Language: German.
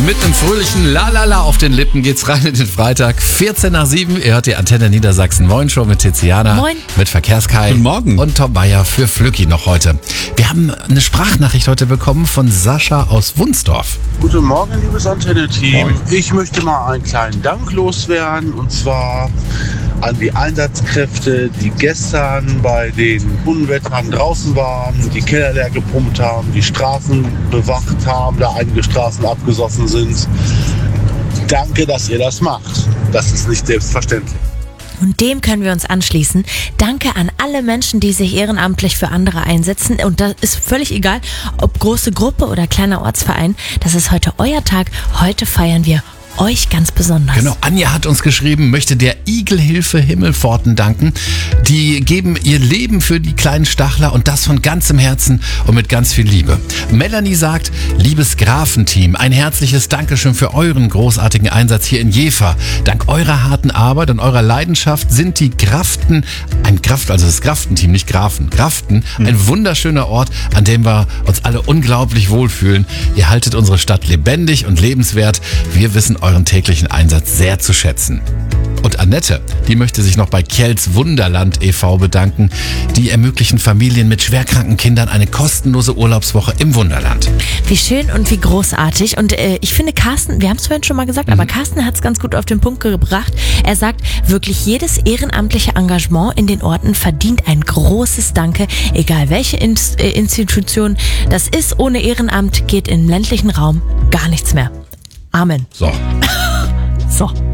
mit einem fröhlichen Lalala auf den Lippen geht's rein in den Freitag. 14 nach 7. Ihr hört die Antenne Niedersachsen Moin Show mit Tiziana. Moin. Mit Verkehrskai. Guten Morgen. Und Tom Bayer für Flücki noch heute. Wir haben eine Sprachnachricht heute bekommen von Sascha aus Wunsdorf. Guten Morgen, liebes Antenne-Team. Ich möchte mal einen kleinen Dank loswerden, und zwar an die Einsatzkräfte, die gestern bei den Unwettern draußen waren, die Keller leer gepumpt haben, die Straßen bewacht haben, da einige Straßen abgesoffen sind. Danke, dass ihr das macht. Das ist nicht selbstverständlich. Und dem können wir uns anschließen. Danke an alle Menschen, die sich ehrenamtlich für andere einsetzen. Und das ist völlig egal, ob große Gruppe oder kleiner Ortsverein. Das ist heute euer Tag. Heute feiern wir euch ganz besonders. Genau, Anja hat uns geschrieben, möchte der Igelhilfe Himmelpforten danken. Die geben ihr Leben für die kleinen Stachler und das von ganzem Herzen und mit ganz viel Liebe. Melanie sagt, liebes Grafenteam, ein herzliches Dankeschön für euren großartigen Einsatz hier in Jever. Dank eurer harten Arbeit und eurer Leidenschaft sind die Graften, also das Graftenteam, nicht Grafen, Graften, ein wunderschöner Ort, an dem wir uns alle unglaublich wohlfühlen. Ihr haltet unsere Stadt lebendig und lebenswert. Wir wissen euren täglichen Einsatz sehr zu schätzen. Und Annette, die möchte sich noch bei Kjells Wunderland e.V. bedanken. Die ermöglichen Familien mit schwerkranken Kindern eine kostenlose Urlaubswoche im Wunderland. Wie schön und wie großartig. Und ich finde, Carsten, wir haben es vorhin schon mal gesagt, aber Carsten hat es ganz gut auf den Punkt gebracht. Er sagt, wirklich jedes ehrenamtliche Engagement in den Orten verdient ein großes Danke, egal welche Institution das ist. Ohne Ehrenamt geht im ländlichen Raum gar nichts mehr. Amen. So. So.